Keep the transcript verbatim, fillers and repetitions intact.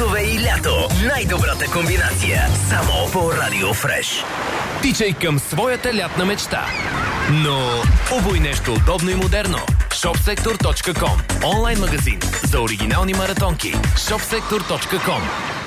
Трусове и лято. Най-добрата комбинация. Само по Радио Фреш. Тичай към своята лятна мечта. Но обуй нещо удобно и модерно. shopsector точка com. Онлайн магазин за оригинални маратонки. shopsector точка com.